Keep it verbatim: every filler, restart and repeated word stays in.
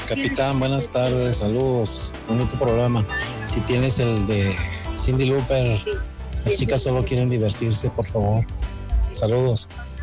Capitán, buenas tardes, saludos, bonito programa. Si tienes el de Cyndi Lauper, las chicas solo quieren divertirse, por favor. Saludos.